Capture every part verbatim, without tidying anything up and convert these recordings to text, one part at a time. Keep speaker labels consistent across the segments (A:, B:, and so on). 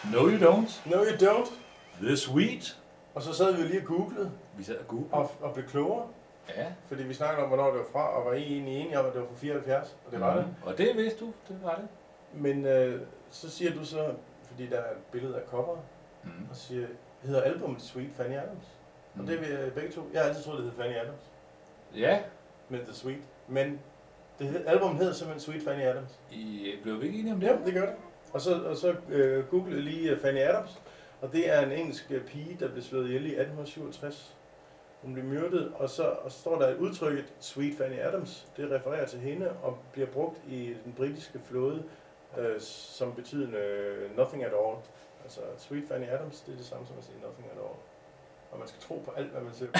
A: No you don't.
B: No you don't.
A: The sweet.
B: Og så sad vi jo lige og googlede.
A: Vi sad og googlede.
B: Og, og blev klogere.
A: Ja.
B: Fordi vi snakkede om, hvornår det var fra, og var egentlig enige om, at det var fra fireoghalvfjerds. Og det var
A: mm.
B: det.
A: Og det vidste du, det var det.
B: Men øh, så siger du så, fordi der er et billede af coveret, mm. og siger, hedder albumet Sweet Fanny Adams? Mm. Og det er vi begge to. Jeg har altid troet, det hed Fanny Adams.
A: Ja.
B: Men The Sweet. Men det, albumet hedder simpelthen Sweet Fanny Adams.
A: I blev vi ikke enige om det?
B: Ja, det gør det. Og så, og så øh, googlede lige Fanny Adams, og det er en engelsk pige, der blev slået ihjel i atten syvogtres. Hun blev myrdet, og så, og så står der et udtrykket Sweet Fanny Adams. Det refererer til hende og bliver brugt i den britiske flåde øh, som betydende uh, nothing at all. Altså Sweet Fanny Adams, det er det samme som at sige nothing at all. Og man skal tro på alt, hvad man ser på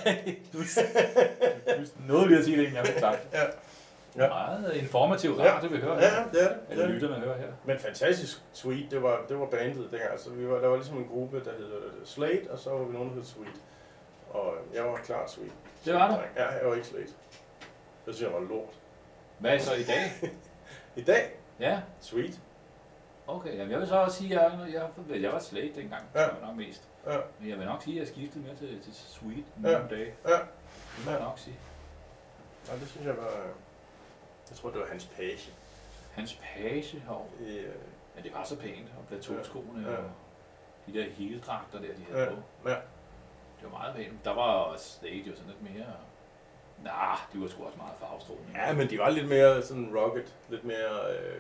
B: nettet.
A: Noget vil jeg sige, det ikke, jeg har sagt.
B: Ja. Ja.
A: Meget informativt rart, det vi hører her.
B: Ja, det er det.
A: Eller lytter, man hører her.
B: Men fantastisk Sweet, det var, det var bandet dengang. Altså, vi var, der var ligesom en gruppe, der hed Slate, og så var vi nogen, der hed Sweet. Og jeg var klart Sweet.
A: Det var du?
B: Ja, jeg var ikke Slate. Det synes jeg var lort.
A: Hvad er så i dag?
B: I dag?
A: Ja.
B: Sweet.
A: Okay, jamen jeg vil så også sige, at jeg, jeg, jeg var Slate dengang.
B: Ja.
A: Jeg var nok mest.
B: Ja.
A: Men jeg vil nok sige, at jeg skiftede mere til, til Sweet
B: ja.
A: nogle dage.
B: Ja.
A: Det må jeg nok sige.
B: Ja, det synes jeg var... Jeg tror, det var hans page.
A: Hans page? Og...
B: I, uh...
A: Ja, det var så pænt. Og plateauskoene
B: ja.
A: og de der heldragter der, de havde
B: ja.
A: på.
B: Ja.
A: Det var meget pænt. Der var Slate jo sådan lidt mere... Nah, de var sgu også meget farvestrålende.
B: Ja, men de var lidt mere sådan rocket. Lidt mere... Øh...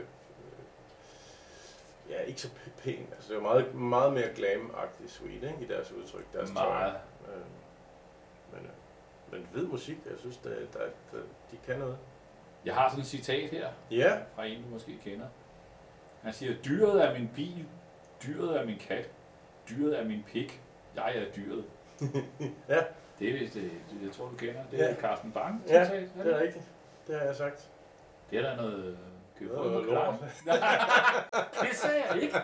B: Ja, ikke så pænt. Altså, det var meget, meget mere glam-agtigt Sweet, ikke? I deres udtryk. Deres
A: meget.
B: Øh, men, øh, men fed musik, jeg synes, der, der, der, de kan noget.
A: Jeg har sådan et citat her.
B: Ja.
A: Fra en, du måske kender. Han siger, dyret er min bil, dyret er min kat, dyret er min pik, jeg er dyret.
B: Ja.
A: Det er vist, det, jeg tror, du kender. Det
B: ja.
A: er Carsten Bang
B: citat.
A: Ja,
B: det er, det er rigtigt. Det har jeg sagt.
A: Det er der noget...
B: Det er noget lort.
A: Det sagde jeg ikke.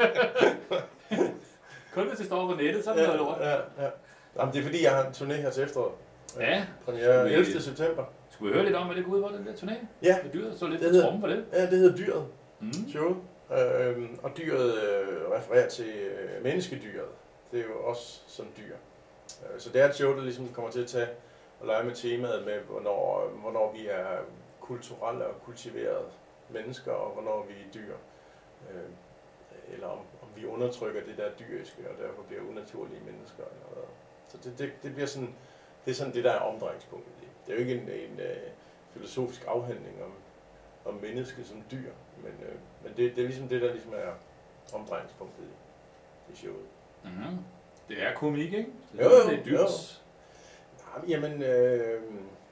A: Kun hvis det står på nettet, så er det
B: ja,
A: noget lort.
B: Ja, ja. Jamen, det er fordi, jeg har en turné her til efteråret.
A: Ja.
B: Premiere ellevte september.
A: Skulle vi høre lidt om, hvad det går ud på, den der turné?
B: Ja.
A: Med dyret, så lidt
B: det
A: på trommen for det.
B: Ja, det hedder Dyret.
A: Mm.
B: Showet. Øhm, og dyret øh, refererer til øh, menneskedyret. Det er jo også som dyr. Øh, så det er et show, der ligesom kommer til at tage og lege med temaet med, hvornår, hvornår vi er kulturelle og kultiverede mennesker, og hvornår vi er dyr. Øh, eller om, om vi undertrykker det der dyriske, og derfor bliver unaturlige mennesker. Eller hvad. Så det, det, det bliver sådan, det er sådan det, der er omdrejningspunktet i. Det er jo ikke en, en, en filosofisk afhandling om, om mennesket som dyr, men, øh, men det, det er ligesom det, der ligesom er omdrejningspunktet i, i showet.
A: Mm-hmm. Det er komik, ikke? Det
B: er, jo, jo,
A: det er dyrt.
B: Jo. Jamen, øh,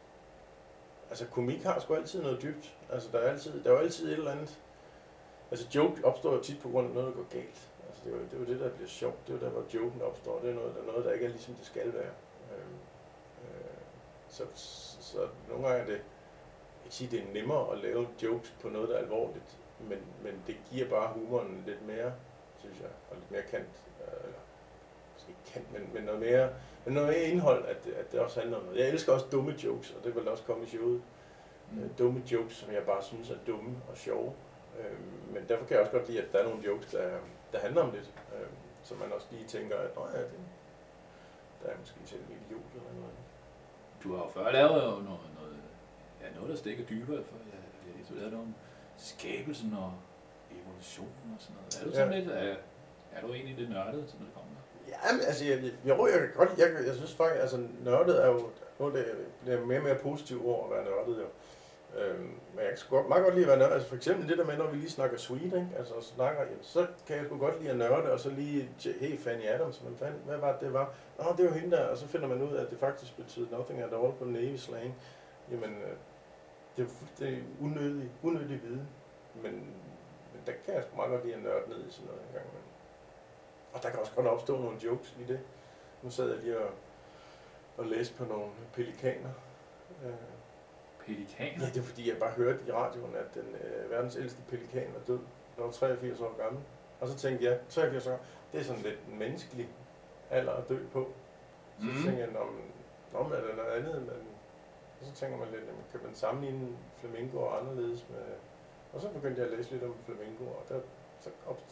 B: altså komik har sgu altid noget dybt. Altså der er altid, der er jo altid et eller andet. Altså joke opstår jo tit på grund af noget, der går galt. Altså det er jo det, er jo det der bliver sjovt. Det er jo der, hvor joken opstår. Det er noget, der, er noget, der ikke er ligesom det skal være. Øh, øh, så, så nogle gange er det, jeg kan sige, det er nemmere at lave jokes på noget, der er alvorligt. Men, men det giver bare humoren lidt mere, synes jeg, og lidt mere kant. Eller, måske ikke kant, men, men noget mere, men noget mere indhold, at, at det også handler om noget. Jeg elsker også dumme jokes, og det vil også komme i showet. Mm. Dumme jokes, som jeg bare synes er dumme og sjove. Øhm, men derfor kan jeg også godt lide, at der er nogle jokes, der, der handler om lidt. Øhm, så man også lige tænker, at Nå, ja, det, der er måske selv en idiot eller noget.
A: Du har jo før lavet noget, noget, ja, noget der stikker dybere. For, ja, du har lavet noget om skabelsen og evolutionen og sådan noget. Er du sådan ja. lidt, er, er du egentlig lidt nørdet, sådan noget kommer?
B: Ja, altså, jeg, jeg, jeg, jeg kan godt, jeg, jeg synes faktisk, altså nørdet er jo, nu det bliver mere og mere positivt ord at være nørdet jo. Øhm, men jeg kan sgu godt, meget godt lide at være nørdet. Altså for eksempel det der med, når vi lige snakker Sweet, ikke? Altså snakker, jamen, så kan jeg sgu godt lide at nørde, og så lige, hey Fanny Adams, hvad, fanden, hvad var det, det var? Nå, det var hende der, og så finder man ud af, at det faktisk betyder nothing at all på Navy slang. Jamen, øh, det er jo fuldstændig unødig, unødig viden, men, men der kan jeg sgu meget godt lide at nørde ned i sådan noget en gang imellem. Og der kan også godt opstå nogle jokes i det. Nu sad jeg lige og, og læste på nogle pelikaner. Øh,
A: Pelikaner?
B: Ja, det er fordi, jeg bare hørte i radioen, at den øh, verdens ældste pelikan er død. Den var treogfirs år gammel. Og så tænkte jeg, treogfirs år, det er sådan lidt en menneskelig alder at dø på. Så mm. tænkte jeg, om er der noget andet, men og så tænker man lidt, jamen, kan man sammenligne flamingoer anderledes med... Og så begyndte jeg at læse lidt om flamingoer, og der, så, op,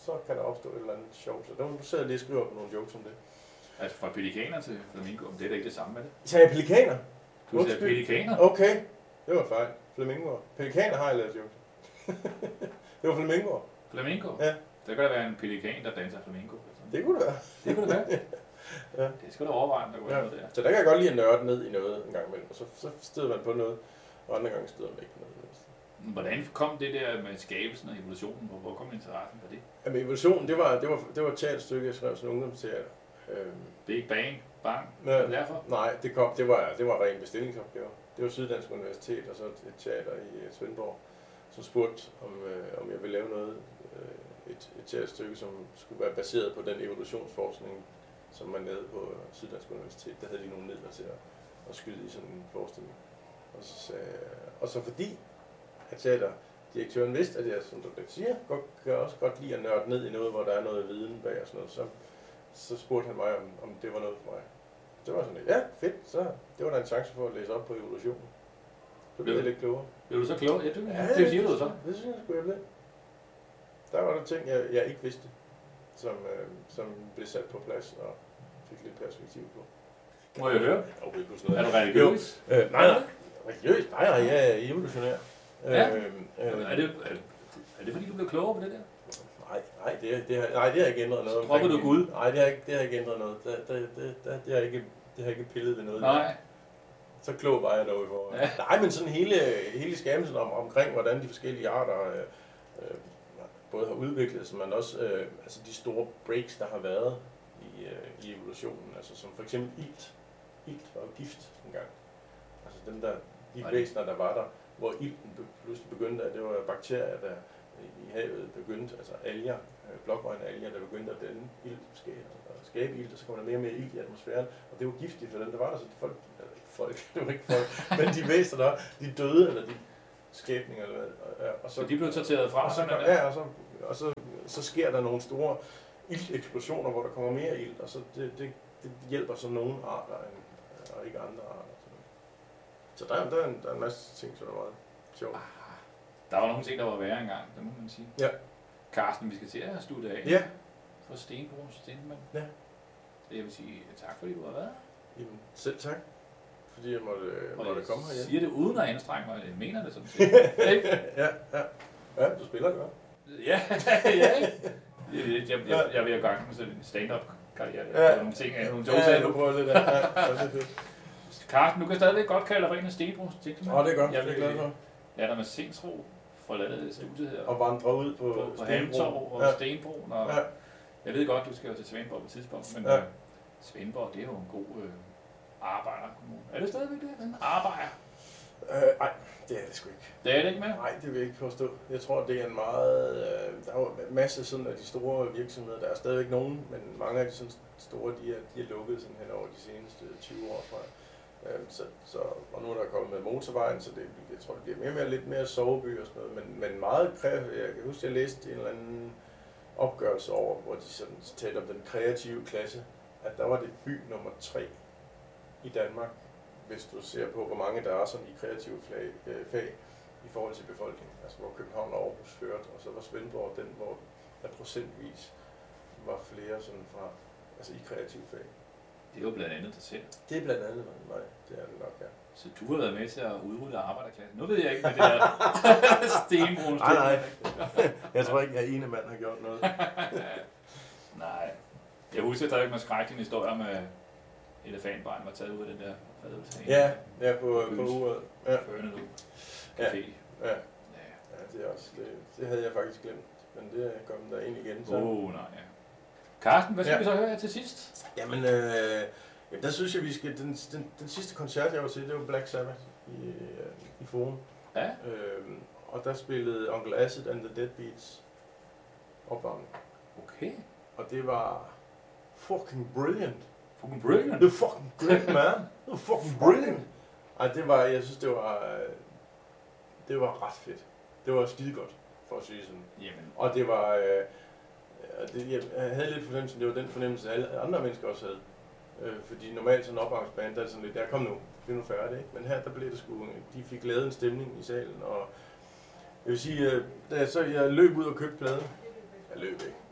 B: så kan der opstå et eller andet sjovt. Så nu sidder jeg lige og skriver på nogle jokes om det.
A: Altså fra pelikaner til flamingo, det er da ikke det samme med det.
B: Sagde jeg pelikaner?
A: Du sagde pelikaner?
B: Okay, det var fejl. Flamingoer. Pelikaner har jeg lavet jokes. Det var flamingoer.
A: Flamingo?
B: Ja.
A: Der kan der være en pelikan, der danser flamingo.
B: Det kunne det være.
A: Det kunne det være.
B: Ja.
A: Det skal du overveje, der går
B: Ja.
A: noget der.
B: Så der kan jeg godt lide at nørde ned i noget en gang imellem, og så, så støder man på noget, og andre gange støder man ikke på noget.
A: Hvordan kom det der med skabelsen og evolutionen? Hvor kom interessen på det?
B: Jamen evolutionen, det var, det var, det var et teaterstykke, jeg skrev som ungdomsteater. Øhm,
A: Big Bang, bang,
B: Ja.
A: er det derfor?
B: nej, det, kom, det, var, det var ren bestillingsopgave. Det var Syddansk Universitet og så et teater i øh, Svendborg, som spurgte, om, øh, om jeg ville lave noget, øh, et, et teaterstykke, som skulle være baseret på den evolutionsforskning, som man lavede på Syddansk Universitet. Der havde de nogle midler til at, at skyde i sådan en forestilling. Og så, sagde, og så fordi at teaterdirektøren vidste, at jeg, som du siger, godt, kan også godt lide at nørde ned i noget, hvor der er noget viden bag og sådan noget, så, så spurgte han mig, om, om det var noget for mig. Det var sådan lidt, ja, fedt, så det var der en chance for at læse op på evolutionen. Så blev jeg lidt klogere.
A: Blev du så klog? Ja, det,
B: Ja,
A: det siger du så.
B: Det synes jeg sgu, jeg blev. Der var der ting, jeg, jeg ikke vidste, som, øh, som blev sat på plads og fik lidt perspektiv på.
A: Må jeg høre?
B: Okay, sådan
A: Er du religiøs?
B: Øh, nej, nej. Religiøs? Nej, nej, jeg er evolutionær.
A: Ja.
B: Øh, øh,
A: Er det, er, det, er det fordi, du blev klogere på det der?
B: Nej, nej, det, det, har, nej, det har ikke ændret noget.
A: Så dropper du Gud?
B: Nej, det har ikke, det har ikke ændret noget. Det, det, det, det, det, har ikke, det har ikke pillet ved noget.
A: Nej.
B: Så klog var jeg dog i forhold. Ja. Nej, men sådan hele, hele skabelsen om, omkring, hvordan de forskellige arter øh, øh, både har udviklet sig, men også øh, altså de store breaks, der har været i, øh, i evolutionen. Altså som for eksempel ilt. Ilt var jo gift engang. Altså dem der, de væsener, der var der, hvor ilten pludselig begyndte, at det var bakterier, der i havet begyndte, altså alger, blågrønne alger, der begyndte at danne ilt, skabe ilt, og så kom der mere og mere ilt i atmosfæren, og det var giftigt for dem, der var der, så folk, eller ikke folk, det var ikke folk, men de væsener der, de døde, eller de skæbninger, eller hvad, og så,
A: Så de blev sorteret fra?
B: og så, ja, og så, og så, så sker der nogle store ilteksplosioner, hvor der kommer mere ilt, og så det, det, det hjælper så nogle arter, end, og ikke andre arter. Så der, der, er en, der er en masse ting, som er meget sjovt.
A: Der var nogle ting, der var værre engang, det må man sige.
B: Ja.
A: Carsten, vi skal til at slutte af.
B: Ja.
A: For Stenbroens Stenmand.
B: Ja.
A: Jeg vil sige tak, fordi du har været.
B: Jamen, selv tak, fordi jeg måtte, måtte
A: jeg
B: komme her.
A: Jeg siger det uden at anstrenge mig, jeg mener det sådan set.
B: ja, ja. Ja, du spiller det godt.
A: Ja, ja, ikke? Jeg, jeg, jeg, jeg vil have gang med sådan en stand-up karriere. Jeg
B: Ja.
A: nogle ting af, nogle jokes
B: Ja,
A: af
B: du
A: nu.
B: prøver det der. Ja, det er fedt.
A: Carsten, du kan stadigvæk godt kalde dig ren Stenbroens Stenmand.
B: Åh, det er godt.
A: Jeg
B: Det er
A: vil
B: glad for.
A: lade dig med sindsro forlade studiet her.
B: Og vandre ud på,
A: på, på
B: Stenbro.
A: Halmtorv og
B: Ja.
A: Stenbroen. Og
B: Ja.
A: jeg ved godt, du skal jo til Svendborg på et tidspunkt, men
B: Ja.
A: øh, Svendborg, det er jo en god øh, arbejderkommune. Er det stadigvæk det? En arbejder?
B: Øh, nej, det er det sgu ikke.
A: Det er det ikke mere?
B: Nej, det vil jeg ikke påstå. Jeg tror, det er en meget... Øh, der er jo en masse sådan af de store virksomheder. Der er stadigvæk nogen, men mange af de sådan store, de er, de er lukket sådan hen over de seneste tyve år, tror jeg. Øh, så, så, og nu er der kommet med motorvejen, så det, jeg tror, det bliver mere og mere, lidt mere soveby og sådan noget. Men, men meget kreativt. Jeg kan huske, jeg læste en eller anden opgørelse over, hvor de sådan talte om den kreative klasse, at der var det by nummer tre i Danmark, hvis du ser på, hvor mange der er sådan i kreative fag, øh, fag i forhold til befolkningen. Altså hvor København og Aarhus førte, og så var Svendborg den, hvor der procentvis var flere sådan fra, altså i kreative fag.
A: Det er jo blandt andet dig selv.
B: Det er blandt andet, nej, det er det nok, ja.
A: Så du har været med til at udrulle arbejderklassen. Nu ved jeg ikke, hvad det er. Stenbroen.
B: Nej, nej. Jeg tror ikke, at ene mand har gjort noget.
A: Nej. Jeg husker stadigvæk, man skræk din historie med elefantbarn var taget ud af den der fadelse.
B: Ja, ja, på, på uret. Ja.
A: Førende nu.
B: Ja.
A: Café.
B: Ja. Ja, det er også, det, det havde jeg faktisk glemt. Men det er kommet der ind igen.
A: Åh, oh, nej, ja. Carsten, hvad skal
B: Ja.
A: vi så høre her til sidst?
B: Jamen, øh, jamen, der synes jeg, vi skal... Den, den, den sidste koncert, jeg var til, det var Black Sabbath i, øh, i Forum.
A: Ja.
B: Øhm, og der spillede Uncle Acid and the Deadbeats opvarmning.
A: Okay.
B: Og det var fucking brilliant.
A: Fucking brilliant.
B: Det var fucking great, man. Det var fucking brilliant. Ej, det var, jeg synes, det var, øh, det var ret fedt. Det var skide godt, for at sige sådan.
A: Jamen.
B: Og det var, øh, det, jeg havde lidt fornemmelse, det var den fornemmelse, alle andre mennesker også havde. Øh, fordi normalt sådan en opvarmningsband, der er sådan lidt, der kom nu, bliv nu færdig, ikke? Men her, der blev det sgu, de fik lavet en stemning i salen, og jeg vil sige, øh, da jeg, så jeg løb ud og købte pladen, jeg løb ikke,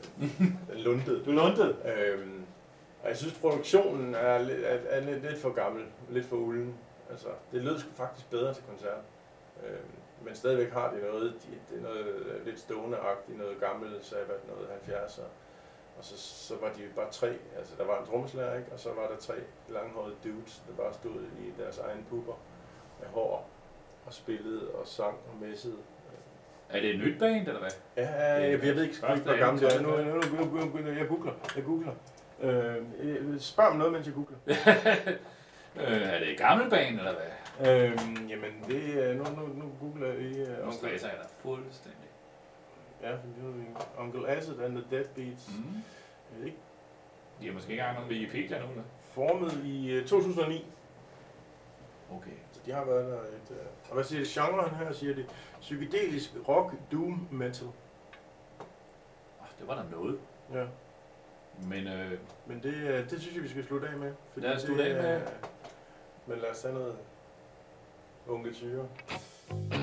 B: den lundede.
A: Du lundede?
B: Øhm, og jeg synes, produktionen er, lidt, er, er lidt, lidt for gammel, lidt for ulden. Altså, det lød sgu faktisk bedre til koncert. Øhm, men stadigvæk har de noget, de, det er noget lidt stående-agtigt, noget gammelt Sabbath, noget halvfjerdser. Og så, så var de bare tre, altså der var en trommeslager, ikke? Og så var der tre langhårede dudes, der bare stod i deres egen pupper med hår og spillede og sang og messede.
A: Er det et nyt band, eller hvad?
B: Ja, jeg, jeg ved ikke,
A: Første,
B: hvor gammel det er.
A: anden,
B: Nu, nu, nu, nu, nu, jeg googler, jeg googler. Øh, spørg mig noget, mens jeg googler.
A: øh, er det et gammelt band, eller hvad?
B: Øhm, jamen, det er, nu, nu, nu googler jeg lige.
A: Nu
B: Uh,
A: stresser jeg dig fuldstændig.
B: Ja, for det er Uncle Acid and the Deadbeats.
A: Mm.
B: Jeg ved ikke.
A: De har måske ikke engang nogen Wikipedia nu, eller?
B: Formet i uh, to tusind og ni.
A: Okay.
B: Så de har været der et... Uh, og hvad siger det? Genren her, siger det. Psykedelisk rock, doom, metal.
A: Oh, det var der noget.
B: Ja.
A: Men øh,
B: Men det, uh, det synes jeg, vi skal slutte af med.
A: Lad os slutte af med.
B: Uh, men lad os tage noget onkel syre.